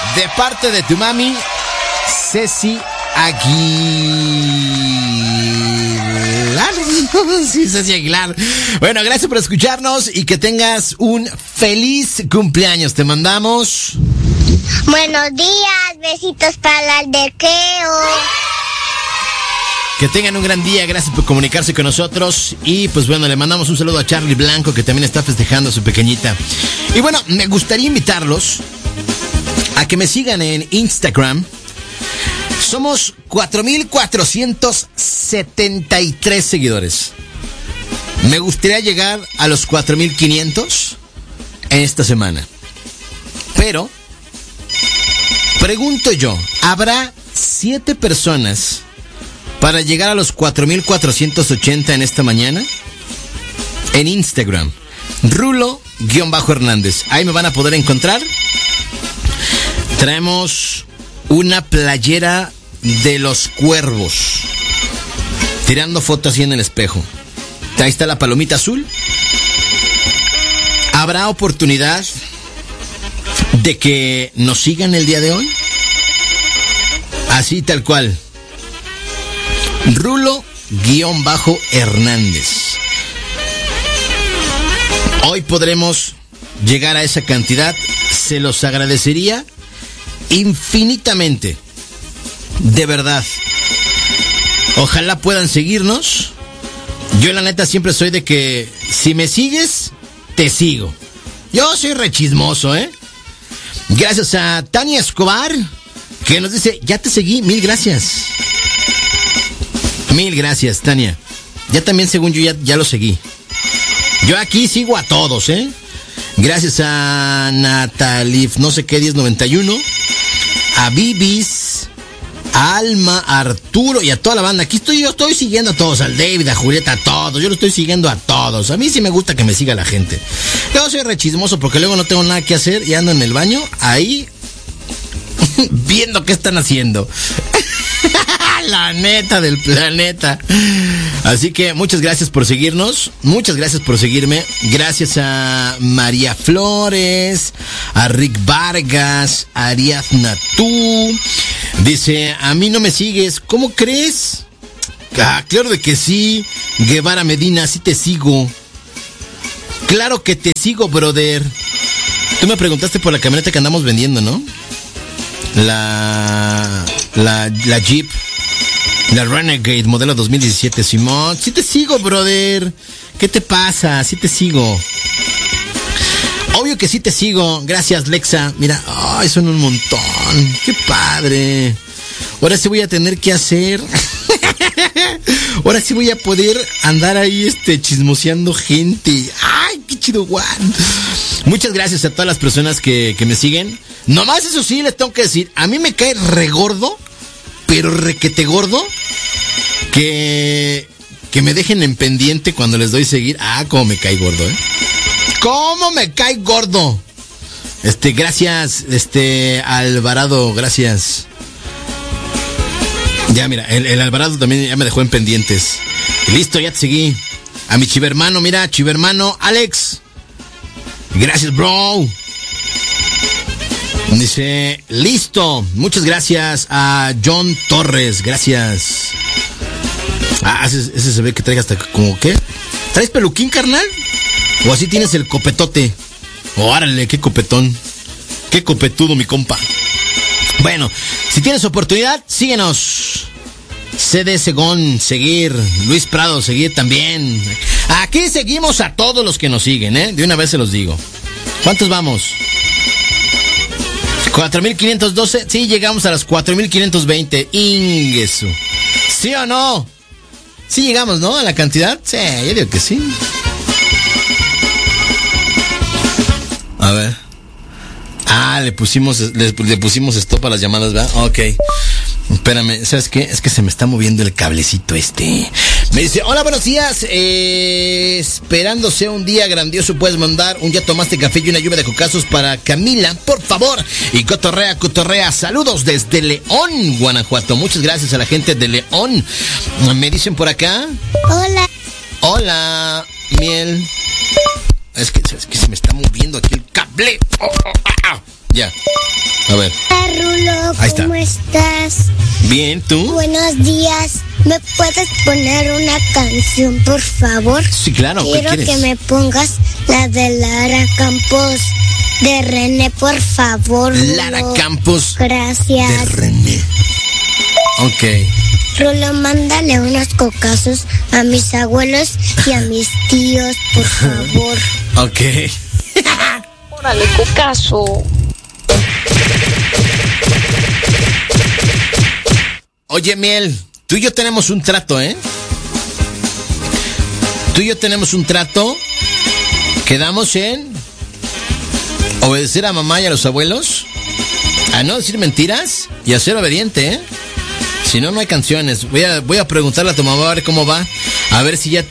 De parte de tu mami, Ceci Aguilar. Sí, Ceci Aguilar. Bueno, gracias por escucharnos y que tengas un feliz cumpleaños. Te mandamos. Buenos días, besitos para el aldequeo. Que tengan un gran día, gracias por comunicarse con nosotros. Y pues bueno, le mandamos un saludo a Charlie Blanco, que también está festejando a su pequeñita. Y bueno, me gustaría invitarlos a que me sigan en Instagram. Somos 4,473 seguidores. Me gustaría llegar a los 4,500 en esta semana. Pero, pregunto yo, ¿habrá 7 personas para llegar a los 4,480 en esta mañana? En Instagram, Rulo_Hernández. Ahí me van a poder encontrar. Traemos una playera de los cuervos, tirando fotos así en el espejo. Ahí está la palomita azul. ¿Habrá oportunidad de que nos sigan el día de hoy? Así tal cual. Rulo_Hernández. Hoy podremos llegar a esa cantidad. Se los agradecería infinitamente. De verdad. Ojalá puedan seguirnos. Yo la neta siempre soy de que si me sigues, te sigo. Yo soy re chismoso, ¿eh? Gracias a Tania Escobar, que nos dice, ya te seguí, 1000 gracias. 1000 gracias, Tania. Ya también, según yo, ya lo seguí. Yo aquí sigo a todos, ¿eh? Gracias a Natalif, no sé qué, 1091. A Bibis, a Alma, a Arturo y a toda la banda. Aquí yo estoy siguiendo a todos, al David, a Julieta, a todos. Yo lo estoy siguiendo a todos. A mí sí me gusta que me siga la gente. Yo soy re chismoso porque luego no tengo nada que hacer y ando en el baño ahí viendo qué están haciendo. La neta del planeta. Así que muchas gracias por seguirnos. Muchas gracias por seguirme. Gracias a María Flores, a Rick Vargas, a Ariadna Tú. Dice, a mí no me sigues. ¿Cómo crees? Ah, claro de que sí. Guevara Medina, sí te sigo. Claro que te sigo, brother. Tú me preguntaste por la camioneta que andamos vendiendo, ¿no? La Jeep. La Renegade, modelo 2017, Simón. Sí te sigo, brother. ¿Qué te pasa? Sí te sigo. Obvio que sí te sigo. Gracias, Lexa. Mira, ay, son un montón. Qué padre. Ahora sí voy a tener que hacer. Ahora sí voy a poder andar ahí chismoseando gente. Ay, qué chido, guau. Muchas gracias a todas las personas que me siguen. Nomás eso sí les tengo que decir. A mí me cae regordo, pero requete gordo, que me dejen en pendiente cuando les doy seguir. Ah, cómo me cae gordo, cómo me cae gordo. Gracias, Alvarado, gracias. Ya, mira, el Alvarado también ya me dejó en pendientes. Listo, ya te seguí. A mi chivermano, mira, chivermano, Alex. Gracias, bro. Dice, listo. Muchas gracias a John Torres. Gracias. Ah, ese se ve que trae hasta como, ¿qué? ¿Traes peluquín, carnal? ¿O así tienes el copetote? Órale, qué copetón. Qué copetudo, mi compa. Bueno, si tienes oportunidad, síguenos. CD Segón, seguir. Luis Prado, seguir también. Aquí seguimos a todos los que nos siguen, ¿eh? De una vez se los digo. ¿Cuántos vamos? 4,512. Sí, llegamos a las 4,520. Ingesu. ¿Sí o no? Sí llegamos, ¿no? A la cantidad. Sí, yo digo que sí. A ver. Ah, le pusimos stop a las llamadas, ¿verdad? Ok. Espérame, ¿sabes qué? Es que se me está moviendo el cablecito Me dice, hola, buenos días. Esperando sea un día grandioso, puedes mandar un ya tomaste café y una lluvia de cocazos para Camila, por favor. Y cotorrea. Saludos desde León, Guanajuato. Muchas gracias a la gente de León. Me dicen por acá. Hola, miel. Es que se me está moviendo aquí el cable. Ya. A ver. Rulo, Ahí está. ¿cómo estás? Bien, ¿tú? Buenos días. ¿Me puedes poner una canción, por favor? Sí, claro. ¿Qué Quiero quieres? que me pongas la de Lara Campos de René, por favor. Lara Rulo. Campos Gracias. de René. Ok. Rulo, mándale unos cocazos a mis abuelos y a mis tíos, por favor. Ok. Órale, cocazo. Oye, Miel, tú y yo tenemos un trato, ¿eh? Tú y yo tenemos un trato. Quedamos en obedecer a mamá y a los abuelos, a no decir mentiras y a ser obediente, ¿eh? Si no, no hay canciones. Voy a preguntarle a tu mamá a ver cómo va. A ver si ya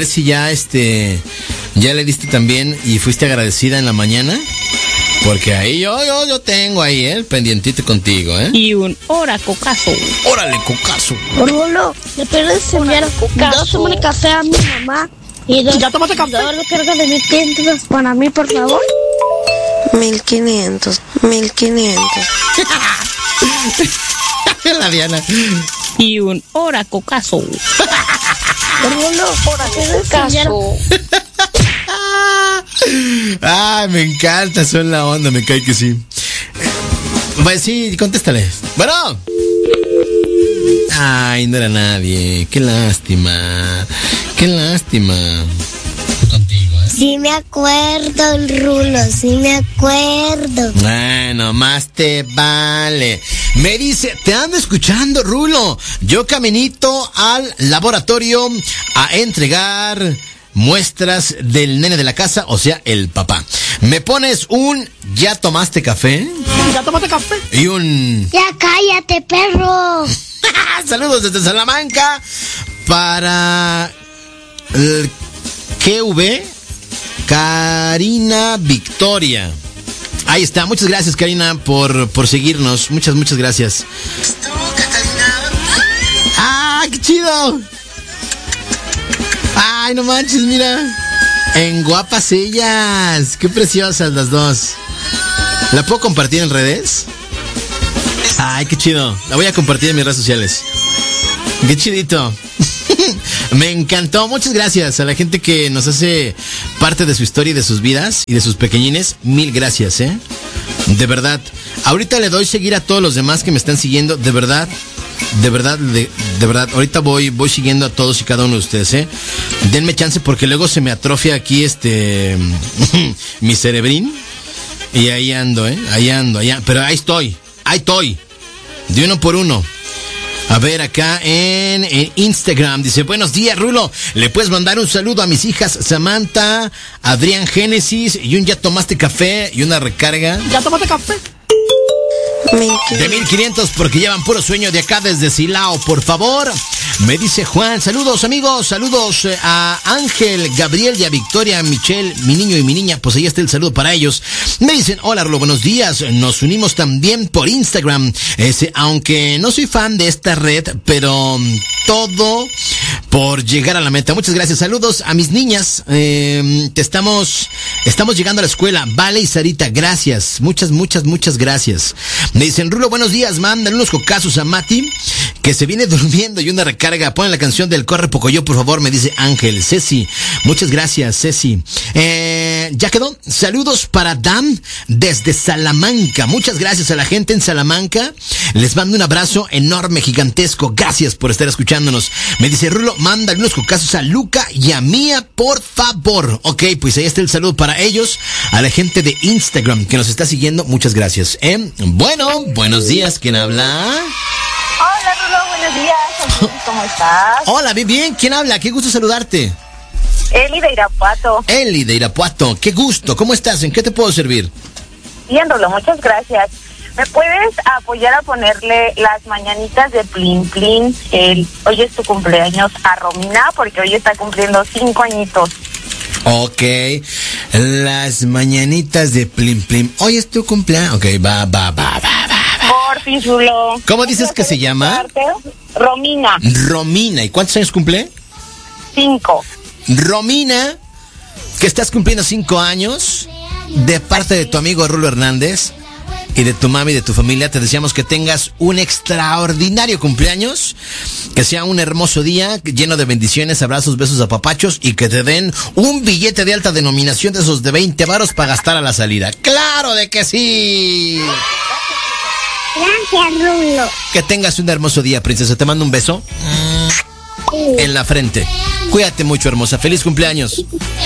ya le diste también y fuiste agradecida en la mañana. Porque ahí yo tengo ahí, pendientito contigo, ¿eh? Y un hora, cocazo. Órale, cocazo. Rulo, ¿le puedes enviar dos hombre café a mi mamá y dos? ¿Ya tomaste café? Dos cargas de 1.500 para mí, por favor. 1.500. La Diana. Y un hora, cocazo. Rulo, Órale, cocazo. Ay, me encanta, son la onda, me cae que sí. Pues sí, contéstale. Bueno. Ay, no era nadie. Qué lástima. Qué lástima. Contigo, ¿eh? Sí me acuerdo, Rulo, sí me acuerdo. Bueno, más te vale. Me dice, te ando escuchando, Rulo. Yo caminito al laboratorio a entregar muestras del nene de la casa, o sea, el papá. ¿Me pones un ¿ya tomaste café? ¿Ya tomaste café? Y un Ya cállate, perro. saludos desde Salamanca para el QV Karina Victoria. Ahí está, muchas gracias, Karina, por seguirnos. Muchas gracias. ¡Ah, qué chido! Ay, no manches, mira. En guapas ellas. Qué preciosas las dos. ¿La puedo compartir en redes? Ay, qué chido. La voy a compartir en mis redes sociales. Qué chidito. Me encantó. Muchas gracias a la gente que nos hace parte de su historia y de sus vidas y de sus pequeñines. Mil gracias, ¿eh? De verdad. Ahorita le doy seguir a todos los demás que me están siguiendo. De verdad. De verdad. Ahorita voy siguiendo a todos y cada uno de ustedes, ¿eh? Denme chance porque luego se me atrofia aquí mi cerebrín. Y ahí ando, ¿eh? Ahí ando. Pero ahí estoy. De uno por uno. A ver, acá en Instagram dice, buenos días, Rulo. ¿Le puedes mandar un saludo a mis hijas Samantha, Adrián Génesis y un ya tomaste café y una recarga? ¿Ya tomaste café? De 1.500 porque llevan puro sueño de acá desde Silao, por favor. Me dice Juan, saludos amigos, saludos a Ángel, Gabriel y a Victoria, a Michelle, mi niño y mi niña, pues ahí está el saludo para ellos. Me dicen, hola Rulo, buenos días, nos unimos también por Instagram, aunque no soy fan de esta red, pero todo por llegar a la meta. Muchas gracias, saludos a mis niñas, estamos llegando a la escuela, Vale y Sarita, gracias, muchas gracias. Me dicen, Rulo, buenos días, mándale unos cocazos a Mati, que se viene durmiendo y una recarga. Ponen la canción del Corre Pocoyo, por favor, me dice Ángel. Ceci, muchas gracias, Ceci. Ya quedó. Saludos para Dan desde Salamanca. Muchas gracias a la gente en Salamanca. Les mando un abrazo enorme, gigantesco. Gracias por estar escuchándonos. Me dice Rulo, mándale unos cocazos a Luca y a Mía, por favor. Ok, pues ahí está el saludo para ellos. A la gente de Instagram que nos está siguiendo, muchas gracias. Bueno, buenos días. ¿Quién habla? Hola, Rulo, buenos días. ¿Cómo estás? Hola, bien. ¿Quién habla? Qué gusto saludarte. Eli de Irapuato. Eli de Irapuato. Qué gusto. ¿Cómo estás? ¿En qué te puedo servir? Bien, Rulo, muchas gracias. ¿Me puedes apoyar a ponerle las mañanitas de Plin Plin? Hoy es tu cumpleaños a Romina, porque hoy está cumpliendo 5 añitos. Ok. Las mañanitas de Plin Plin. Hoy es tu cumpleaños. Ok, va. Por fin, Rulo. ¿Cómo dices que se llama? Romina. Romina. ¿Y cuántos años cumple? 5. Romina, que estás cumpliendo 5 años, de parte de tu amigo Rulo Hernández, y de tu mami y de tu familia, te deseamos que tengas un extraordinario cumpleaños, que sea un hermoso día lleno de bendiciones, abrazos, besos, apapachos y que te den un billete de alta denominación de esos de 20 varos para gastar a la salida. ¡Claro de que sí! Gracias, Rulo. Que tengas un hermoso día, princesa. Te mando un beso en la frente. Cuídate mucho, hermosa. ¡Feliz cumpleaños!